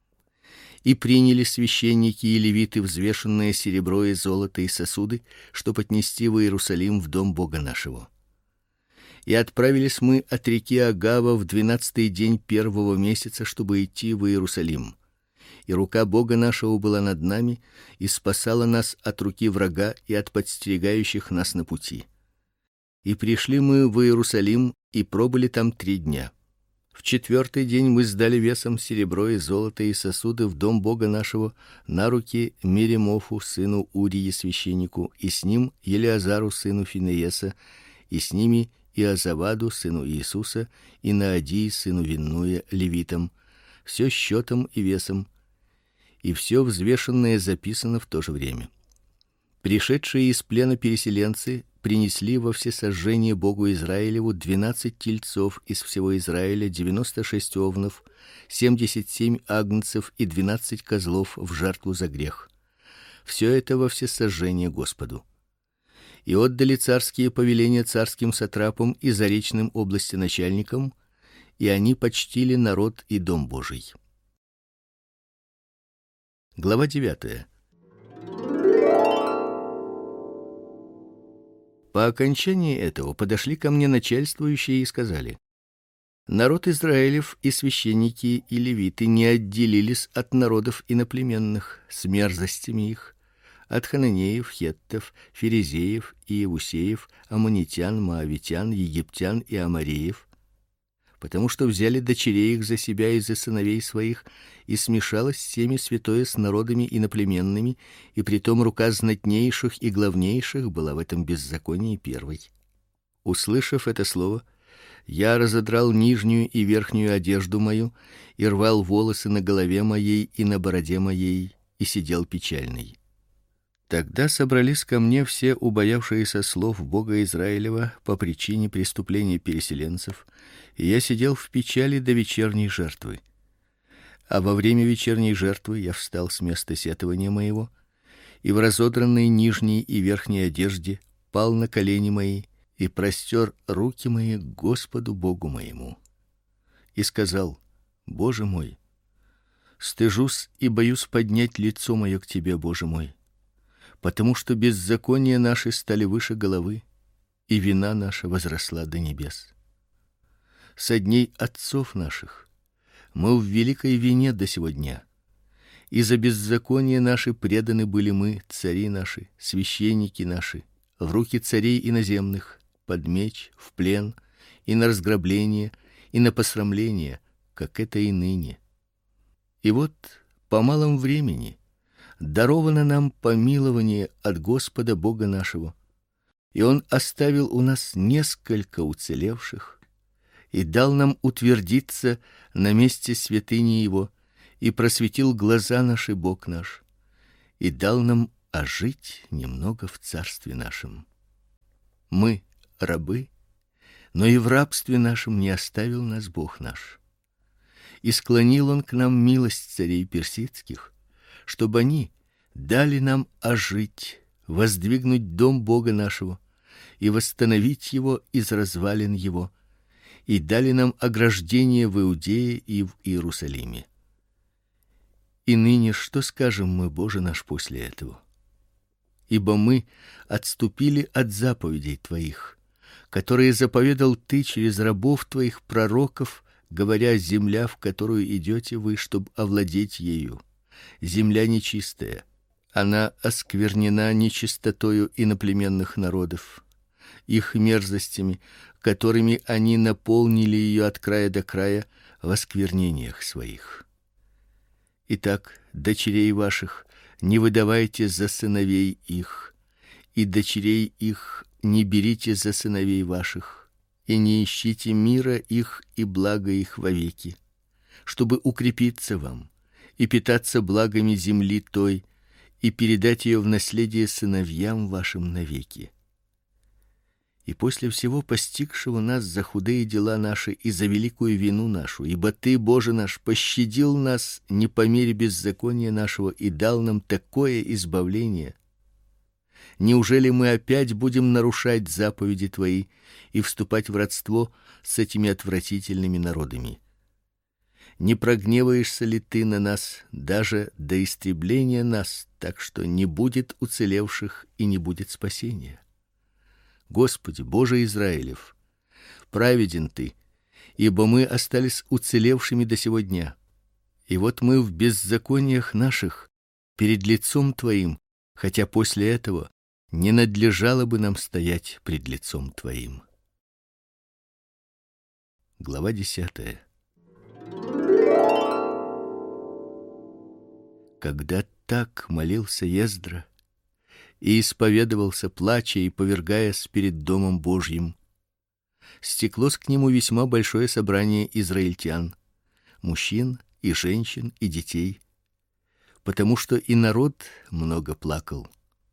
И приняли священники и левиты взвешенное серебро и золото и сосуды, чтоб отнести в Иерусалим в дом Бога нашего. И отправились мы от реки Агава в двенадцатый день первого месяца, чтобы идти в Иерусалим. И рука Бога нашего была над нами и спасала нас от руки врага и от подстерегающих нас на пути. И пришли мы в Иерусалим и пробыли там три дня. В четвертый день мы сдали весом серебро и золото и сосуды в дом Бога нашего на руки Меремофу сыну Урии священнику, и с ним Елиазару сыну Финееса, и с ними Иозаваду сыну Иисуса, и Наадии сыну Виннуя левитам, все счетом и весом, и все взвешенное записано в то же время. Пришедшие из плена переселенцы принесли во всесожжение Богу Израилеву двенадцать тельцов из всего Израиля, девяносто шесть овнов, семьдесят семь агнцев и двенадцать козлов в жертву за грех. Все это во всесожжение Господу. И отдали царские повеления царским сатрапам и заречным областеначальникам, и они почтили народ и дом Божий. Глава девятая. По окончании этого подошли ко мне начальствующие и сказали: народ Израилев и священники и левиты не отделились от народов иноплеменных с мерзостями их, от хананеев, хеттов, ферезеев и иевусеев, аммонитян, моавитян, египтян и амореев, потому что взяли дочерей их за себя и за сыновей своих, и смешалось семя святое с народами иноплеменными, и притом рука знатнейших и главнейших была в этом беззаконии первой. Услышав это слово, я разодрал нижнюю и верхнюю одежду мою и рвал волосы на голове моей и на бороде моей, и сидел печальный. Тогда собрались ко мне все убоявшиеся слов Бога Израилева по причине преступлений переселенцев, и я сидел в печали до вечерней жертвы. А во время вечерней жертвы я встал с места сетования моего и в разодранной нижней и верхней одежде пал на колени мои и простер руки мои к Господу Богу моему и сказал: Боже мой, стыжусь и боюсь поднять лицо мое к тебе, Боже мой, потому что беззакония наши стали выше головы, и вина наша возросла до небес. Со дней отцов наших мы в великой вине до сего дня, и за беззаконие наши преданы были мы, цари наши, священники наши, в руки царей иноземных, под меч, в плен, и на разграбление, и на посрамление, как это и ныне. И вот по малом времени даровано нам помилование от Господа Бога нашего, и Он оставил у нас несколько уцелевших и дал нам утвердиться на месте святыни Его, и просветил глаза наши Бог наш, и дал нам ожить немного в царстве нашем. Мы рабы, но и в рабстве нашем не оставил нас Бог наш. И склонил Он к нам милость царей персидских, чтобы они дали нам ожить, воздвигнуть дом Бога нашего и восстановить его из развалин его, и дали нам ограждение в Иудее и в Иерусалиме. И ныне что скажем мы, Боже наш, после этого? Ибо мы отступили от заповедей Твоих, которые заповедал Ты через рабов Твоих пророков, говоря: земля, в которую идете вы, чтобы овладеть ею, земля нечистая, она осквернена нечистотою иноплеменных народов, их мерзостями, которыми они наполнили ее от края до края в осквернениях своих. Итак, дочерей ваших не выдавайте за сыновей их, и дочерей их не берите за сыновей ваших, и не ищите мира их и блага их вовеки, чтобы укрепиться вам и питаться благами земли той, и передать ее в наследие сыновьям вашим навеки. И после всего постигшего нас за худые дела наши и за великую вину нашу, ибо Ты, Боже наш, пощадил нас не по мере беззакония нашего и дал нам такое избавление, неужели мы опять будем нарушать заповеди Твои и вступать в родство с этими отвратительными народами? Не прогневаешься ли Ты на нас даже до истребления нас, так что не будет уцелевших и не будет спасения? Господи, Боже Израилев, праведен Ты, ибо мы остались уцелевшими до сего дня. И вот мы в беззакониях наших перед лицом Твоим, хотя после этого не надлежало бы нам стоять пред лицом Твоим. Глава десятая. Когда так молился Ездра и исповедовался, плача и повергаясь перед домом Божьим, стеклось к нему весьма большое собрание израильтян, мужчин и женщин и детей, потому что и народ много плакал.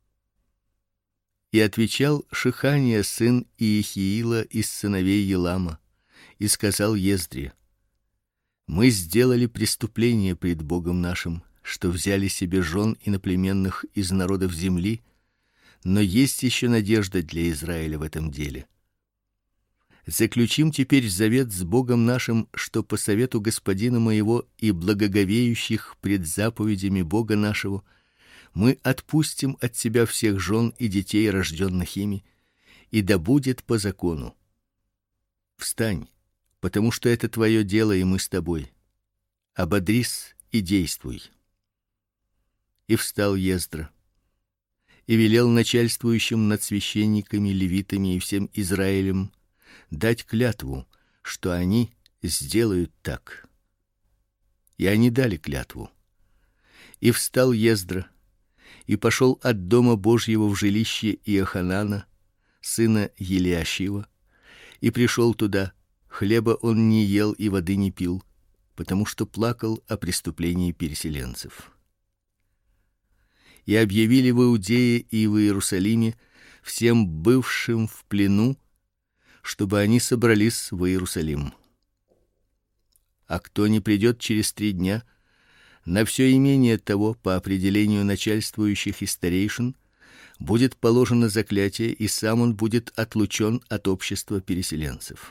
И отвечал Шехания, сын Иехиила из сыновей Елама, и сказал Ездре: мы сделали преступление пред Богом нашим, что взяли себе жен иноплеменных из народов земли, но есть еще надежда для Израиля в этом деле. Заключим теперь завет с Богом нашим, что по совету господина моего и благоговеющих пред заповедями Бога нашего мы отпустим от себя всех жен и детей, рожденных ими, и да будет по закону. Встань, потому что это твое дело, и мы с тобой. Ободрись и действуй. И встал Ездра и велел начальствующим над священниками, левитами и всем Израилем дать клятву, что они сделают так. И они дали клятву. И встал Ездра и пошел от дома Божьего в жилище Иоханана, сына Елиашива, и пришел туда. Хлеба он не ел и воды не пил, потому что плакал о преступлении переселенцев. И объявили в Иудее и в Иерусалиме всем бывшим в плену, чтобы они собрались в Иерусалим. А кто не придет через три дня, на все имение того по определению начальствующих и старейшин будет положено заклятие, и сам он будет отлучен от общества переселенцев.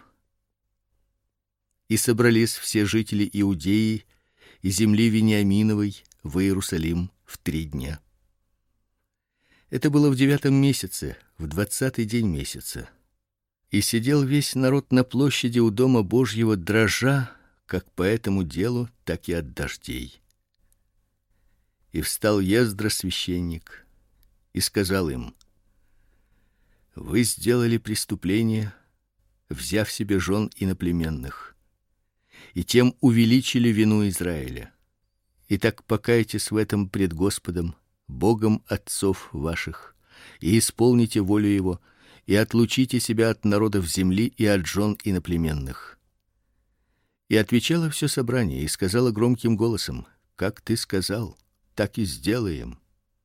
И собрались все жители Иудеи и земли Вениаминовой в Иерусалим в три дня. Это было в девятом месяце, в двадцатый день месяца. И сидел весь народ на площади у дома Божьего, дрожа, как по этому делу, так и от дождей. И встал Ездра священник и сказал им: вы сделали преступление, взяв себе жен иноплеменных, и тем увеличили вину Израиля. Итак, покайтесь в этом пред Господом Богом отцов ваших, и исполните волю его, и отлучите себя от народов земли и от жен иноплеменных. И отвечало все собрание и сказала громким голосом: как ты сказал, так и сделаем.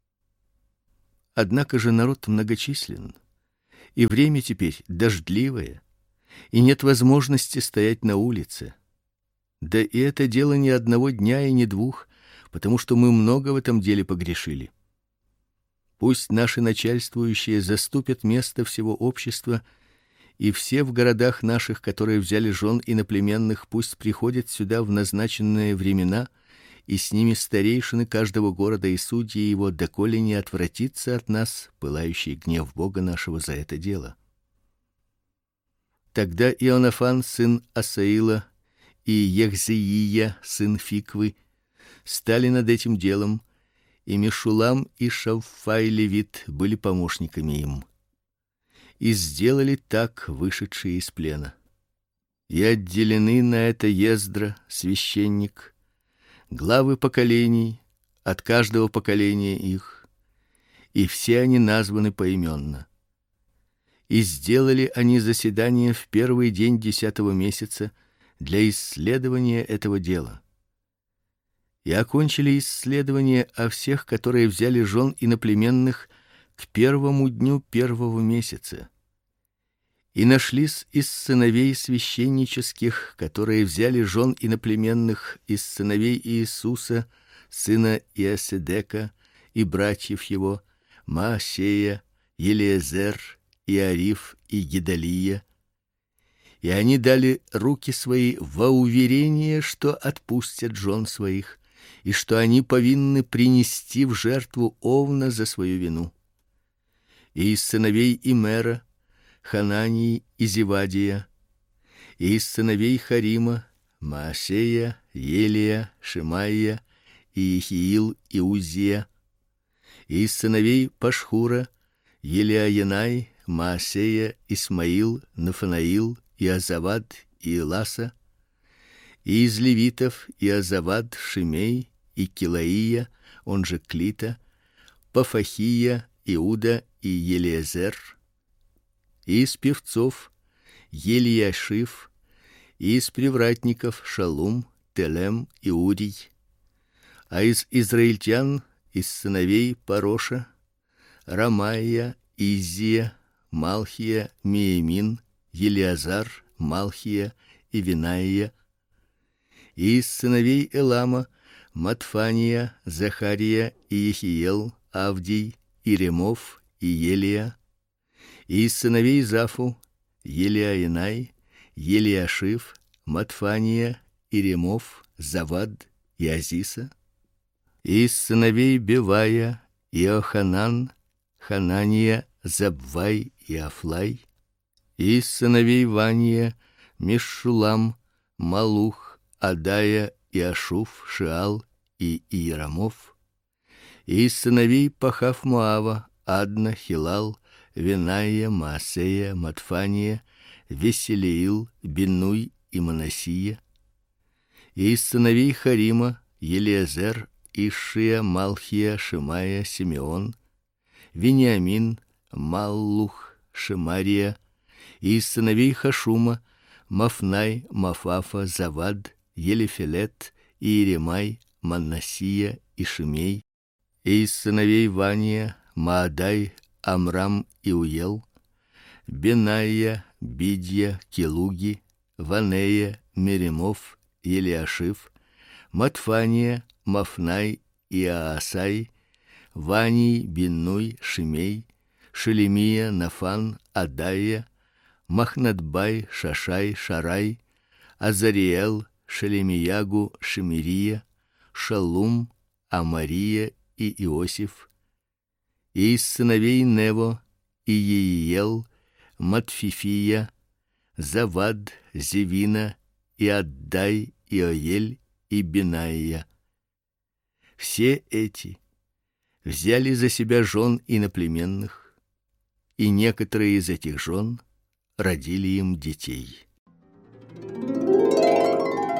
Однако же народ многочислен, и время теперь дождливое, и нет возможности стоять на улице. Да и это дело не одного дня и не двух, потому что мы много в этом деле погрешили. Пусть наши начальствующие заступят место всего общества, и все в городах наших, которые взяли жен иноплеменных, пусть приходят сюда в назначенные времена, и с ними старейшины каждого города и судьи его, доколе не отвратится от нас пылающий гнев Бога нашего за это дело. Тогда Ионафан сын Асаила и Ехзеия сын Фиквы стали над этим делом, и Мешулам и Шавфай левит были помощниками им. И сделали так вышедшие из плена. И отделены на это Ездра, священник, главы поколений от каждого поколения их, и все они названы поименно. И сделали они заседание в первый день десятого месяца для исследования этого дела. И окончили исследование о всех, которые взяли жен иноплеменных, к первому дню первого месяца. И нашлись из сыновей священнических, которые взяли жен иноплеменных, из сыновей Иисуса, сына Иоседека, и братьев его, Маасея, Елиезер, Иариф и Гедалия. И они дали руки свои во уверение, что отпустят жен своих, и что они повинны принести в жертву овна за свою вину. И из сыновей Имера Ханании и Зевадия, и из сыновей Харима Маасея, Елия, Шемаия и Иехиил и Узия, и из сыновей Пашхура Елиаенай, Маасея, Исмаил, Нафанаил, Иозавад и Иласа, и из левитов Иозавад, Шимей и Килаия, он же Клита, Пафахия, Иуда и Елиезер, и из певцов Елиашив, и из привратников Шалум, Телем и Урий, а из израильтян, из сыновей Пароша, Рамаия, Изия, Малхия, Миемин, Елиазар, Малхия и Винаия, и из сыновей Элама Матфания, Захария и Ехиел, Авдий, Иремов и Елия, и из сыновей Зафу Елиаенай, Елиашив, Матфания, Иремов, Завад и Азиса, и из сыновей Бевая Иоханан, Ханания, Забвай и Афлай, и из сыновей Вания Мешулам, Малух, Адая и Ашуф, Шиал и Иерамов, и из сыновей Пахав-Моава Адна, Хилал, Виная, Маасея, Матфания, Веселиил, Бинуй и Манасия, и из сыновей Харима Елиезер, Ишия, Малхия, Шимая, Симеон, Вениамин, Маллух, Шемария, и из сыновей Хашума Мафнай, Мафафа, Завад, Елифелет, Иеремай, Манасия и Шимей, и из сыновей Вания Маадай, Амрам и Уел, Бенаия, Бидья, Келуги, Ванея, Меремов, Елиашив, Матфания, Мафнай и Аасай, Ваний, Бинуй, Шимей, Шелемия, Нафан, Адая, Махнадбай, Шашай, Шарай, Азариэл, Шелемиягу, Шемирия, Шалум, Амария и Иосиф, и из сыновей Нево Иеиел, Матфифия, Завад, Зевина, и Аддай, Иоель и Бенаия. Все эти взяли за себя жен иноплеменных, и некоторые из этих жен родили им детей.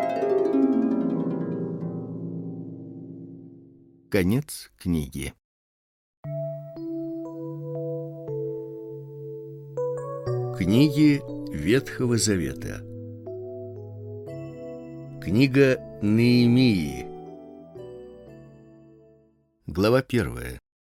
Конец книги. Книги Ветхого Завета. Книга Неемии. Глава первая.